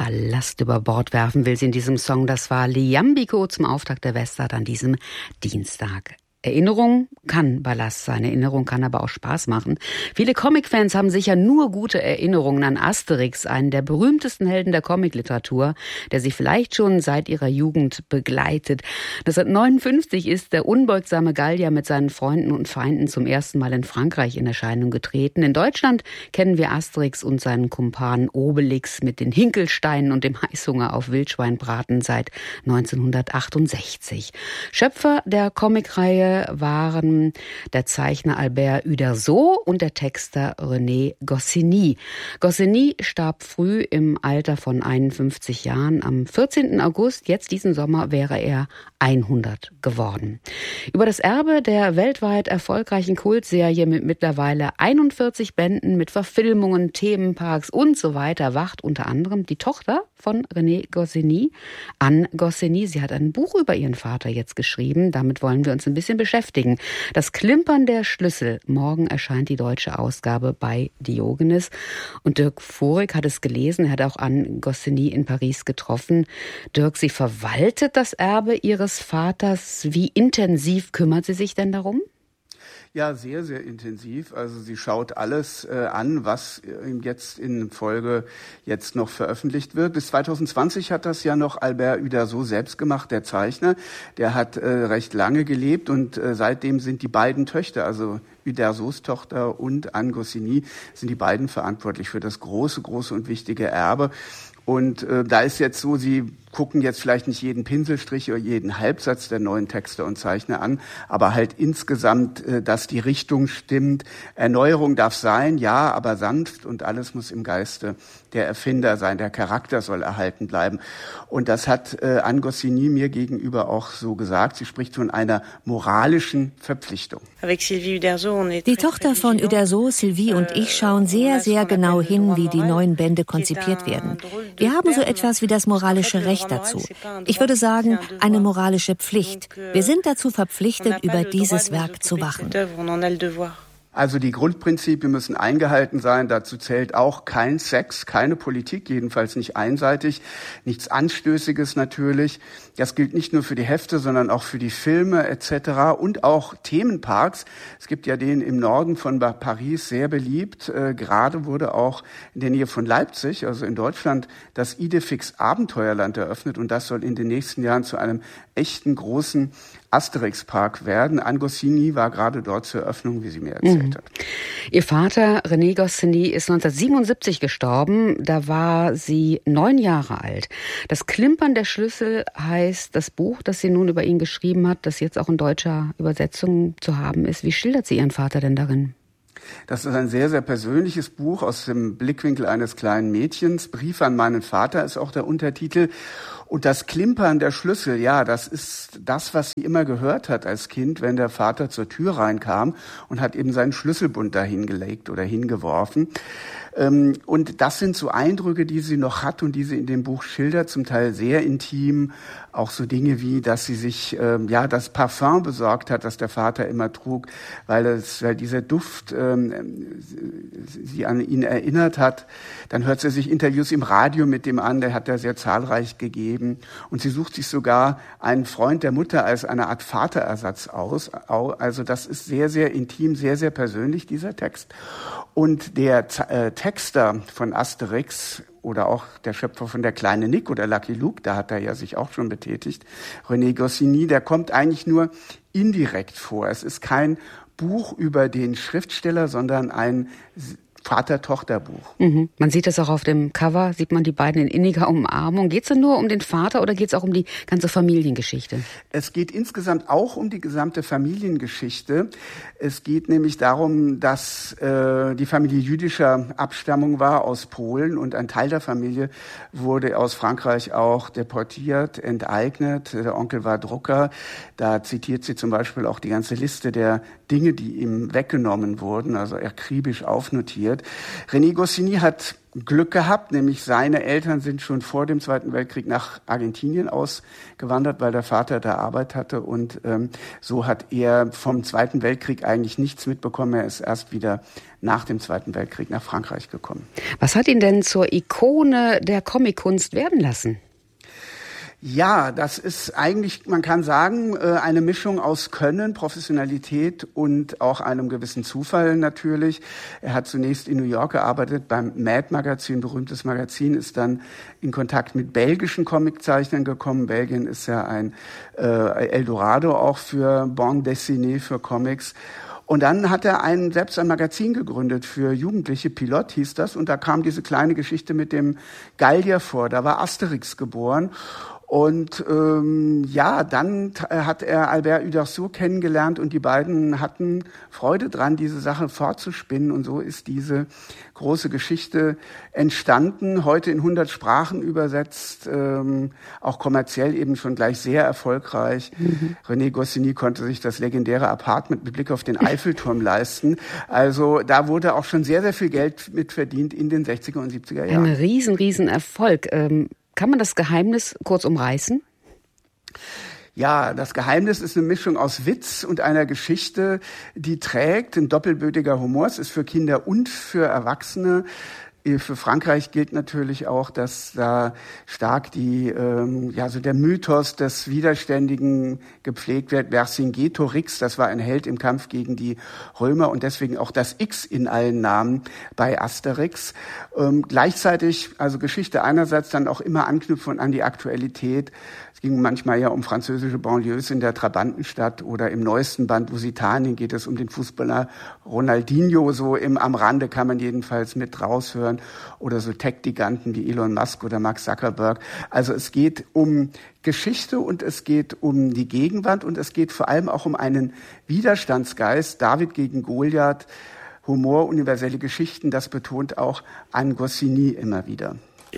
Ballast über Bord werfen will sie in diesem Song. Das war Liambiko zum Auftakt der Westart an diesem Dienstag. Erinnerung kann Ballast sein, Erinnerung kann aber auch Spaß machen. Viele Comic-Fans haben sicher nur gute Erinnerungen an Asterix, einen der berühmtesten Helden der Comicliteratur, der sie vielleicht schon seit ihrer Jugend begleitet. 1959 ist der unbeugsame Gallier mit seinen Freunden und Feinden zum ersten Mal in Frankreich in Erscheinung getreten. In Deutschland kennen wir Asterix und seinen Kumpan Obelix mit den Hinkelsteinen und dem Heißhunger auf Wildschweinbraten seit 1968. Schöpfer der Comicreihe waren der Zeichner Albert Uderzo und der Texter René Goscinny. Goscinny starb früh im Alter von 51 Jahren. Am 14. August, jetzt diesen Sommer, wäre er 100 geworden. Über das Erbe der weltweit erfolgreichen Kultserie mit mittlerweile 41 Bänden, mit Verfilmungen, Themenparks und so weiter, wacht unter anderem die Tochter von René Goscinny, Anne Goscinny. Sie hat ein Buch über ihren Vater jetzt geschrieben. Damit wollen wir uns ein bisschen beschäftigen. Das Klimpern der Schlüssel. Morgen erscheint die deutsche Ausgabe bei Diogenes. Und Dirk Vorig hat es gelesen. Er hat auch Anne Goscinny in Paris getroffen. Dirk, sie verwaltet das Erbe ihres Vaters. Wie intensiv kümmert sie sich denn darum? Ja, sehr, sehr intensiv. Also sie schaut alles an, was jetzt in Folge jetzt noch veröffentlicht wird. Bis 2020 hat das ja noch Albert Uderzo selbst gemacht, der Zeichner. Der hat recht lange gelebt und seitdem sind die beiden Töchter, also Uderzos Tochter und Anne Goscinny, sind die beiden verantwortlich für das große und wichtige Erbe. Und da ist jetzt so, sie gucken jetzt vielleicht nicht jeden Pinselstrich oder jeden Halbsatz der neuen Texter und Zeichner an, aber halt insgesamt, dass die Richtung stimmt. Erneuerung darf sein, ja, aber sanft, und alles muss im Geiste der Erfinder sein. Der Charakter soll erhalten bleiben. Und das hat Anne Goscinny mir gegenüber auch so gesagt. Sie spricht von einer moralischen Verpflichtung. Die Tochter von Uderzo, Sylvie und ich schauen sehr, sehr genau hin, wie die neuen Bände konzipiert werden. Wir haben so etwas wie das moralische Recht dazu. Ich würde sagen, eine moralische Pflicht. Wir sind dazu verpflichtet, über dieses Werk zu wachen. Also die Grundprinzipien müssen eingehalten sein. Dazu zählt auch kein Sex, keine Politik, jedenfalls nicht einseitig, nichts Anstößiges natürlich. Das gilt nicht nur für die Hefte, sondern auch für die Filme etc. und auch Themenparks. Es gibt ja den im Norden von Paris, sehr beliebt. Gerade wurde auch in der Nähe von Leipzig, also in Deutschland, das Idefix Abenteuerland eröffnet, und das soll in den nächsten Jahren zu einem echten großen Asterix-Park werden. Anne Goscinny war gerade dort zur Eröffnung, wie sie mir erzählt hat. Ihr Vater René Goscinny ist 1977 gestorben. Da war sie 9 Jahre alt. Das Klimpern der Schlüssel heißt das Buch, das sie nun über ihn geschrieben hat, das jetzt auch in deutscher Übersetzung zu haben ist. Wie schildert sie ihren Vater denn darin? Das ist ein sehr, sehr persönliches Buch aus dem Blickwinkel eines kleinen Mädchens. Brief an meinen Vater ist auch der Untertitel. Und das Klimpern der Schlüssel, ja, das ist das, was sie immer gehört hat als Kind, wenn der Vater zur Tür reinkam und hat eben seinen Schlüsselbund dahin gelegt oder hingeworfen. Und das sind so Eindrücke, die sie noch hat und die sie in dem Buch schildert, zum Teil sehr intim. Auch so Dinge wie, dass sie sich das Parfum besorgt hat, das der Vater immer trug, weil dieser Duft sie an ihn erinnert hat. Dann hört sie sich Interviews im Radio mit dem an, der hat er sehr zahlreich gegeben. Und sie sucht sich sogar einen Freund der Mutter als eine Art Vaterersatz aus. Also das ist sehr, sehr intim, sehr, sehr persönlich, dieser Text. Und der Texter von Asterix oder auch der Schöpfer von Der kleine Nick oder Lucky Luke, da hat er ja sich auch schon betätigt, René Goscinny, der kommt eigentlich nur indirekt vor. Es ist kein Buch über den Schriftsteller, sondern ein Vater-Tochter-Buch. Man sieht das auch auf dem Cover, sieht man die beiden in inniger Umarmung. Geht es denn nur um den Vater oder geht es auch um die ganze Familiengeschichte? Es geht insgesamt auch um die gesamte Familiengeschichte. Es geht nämlich darum, dass die Familie jüdischer Abstammung war aus Polen und ein Teil der Familie wurde aus Frankreich auch deportiert, enteignet. Der Onkel war Drucker. Da zitiert sie zum Beispiel auch die ganze Liste der Dinge, die ihm weggenommen wurden, also akribisch aufnotiert. gegründet. René Goscinny hat Glück gehabt, nämlich seine Eltern sind schon vor dem Zweiten Weltkrieg nach Argentinien ausgewandert, weil der Vater da Arbeit hatte und so hat er vom Zweiten Weltkrieg eigentlich nichts mitbekommen. Er ist erst wieder nach dem Zweiten Weltkrieg nach Frankreich gekommen. Was hat ihn denn zur Ikone der Comickunst werden lassen? Ja, das ist eigentlich, man kann sagen, eine Mischung aus Können, Professionalität und auch einem gewissen Zufall natürlich. Er hat zunächst in New York gearbeitet beim Mad-Magazin, berühmtes Magazin, ist dann in Kontakt mit belgischen Comiczeichnern gekommen. Belgien ist ja ein Eldorado auch für Bande dessinée, für Comics. Und dann hat er selbst ein Magazin gegründet für Jugendliche, Pilot hieß das, und da kam diese kleine Geschichte mit dem Gallier vor, da war Asterix geboren. Und dann hat er Albert Uderzo kennengelernt und die beiden hatten Freude dran, diese Sache fortzuspinnen. Und so ist diese große Geschichte entstanden, heute in 100 Sprachen übersetzt, auch kommerziell eben schon gleich sehr erfolgreich. René Goscinny konnte sich das legendäre Apartment mit Blick auf den Eiffelturm leisten. Also da wurde auch schon sehr, sehr viel Geld mit verdient in den 60er und 70er Jahren. Ein riesen Erfolg. Kann man das Geheimnis kurz umreißen? Ja, das Geheimnis ist eine Mischung aus Witz und einer Geschichte, die trägt. Ein doppelbödiger Humor. Es ist für Kinder und für Erwachsene. Für Frankreich gilt natürlich auch, dass da stark der Mythos des Widerständigen gepflegt wird. Vercingetorix, das war ein Held im Kampf gegen die Römer und deswegen auch das X in allen Namen bei Asterix. Gleichzeitig, also Geschichte einerseits, dann auch immer Anknüpfung an die Aktualität. Es ging manchmal ja um französische Banlieues in der Trabantenstadt oder im neuesten Band Lusitanien geht es um den Fußballer Ronaldinho. So am Rande kann man jedenfalls mit raushören. Oder so Tech-Giganten wie Elon Musk oder Mark Zuckerberg. Also es geht um Geschichte und es geht um die Gegenwart und es geht vor allem auch um einen Widerstandsgeist. David gegen Goliath, Humor, universelle Geschichten, das betont auch Anne Goscinny immer wieder.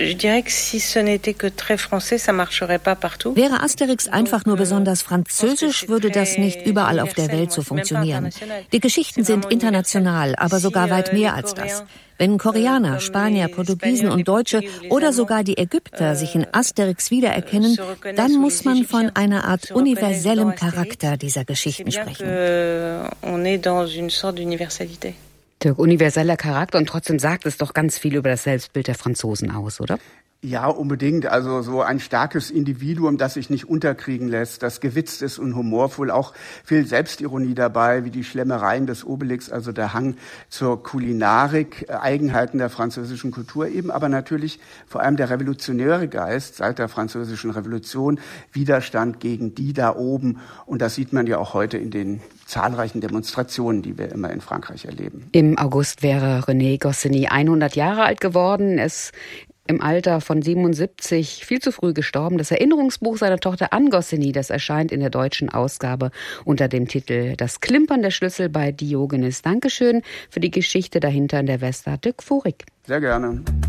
Wäre Asterix einfach nur besonders französisch, würde das nicht überall auf der Welt so funktionieren. Die Geschichten sind international, aber sogar weit mehr als das. Wenn Koreaner, Spanier, Portugiesen und Deutsche oder sogar die Ägypter sich in Asterix wiedererkennen, dann muss man von einer Art universellem Charakter dieser Geschichten sprechen. Der universeller Charakter und trotzdem sagt es doch ganz viel über das Selbstbild der Franzosen aus, oder? Ja, unbedingt. Also so ein starkes Individuum, das sich nicht unterkriegen lässt, das gewitzt ist und humorvoll, auch viel Selbstironie dabei, wie die Schlemmereien des Obelix, also der Hang zur Kulinarik, Eigenheiten der französischen Kultur eben, aber natürlich vor allem der revolutionäre Geist seit der französischen Revolution, Widerstand gegen die da oben. Und das sieht man ja auch heute in den zahlreichen Demonstrationen, die wir immer in Frankreich erleben. Im August wäre René Goscinny 100 Jahre alt geworden. Er ist im Alter von 77 viel zu früh gestorben. Das Erinnerungsbuch seiner Tochter Anne Goscinny, das erscheint in der deutschen Ausgabe unter dem Titel Das Klimpern der Schlüssel bei Diogenes. Dankeschön für die Geschichte dahinter in der Vesta. Dirk Vorig. Sehr gerne.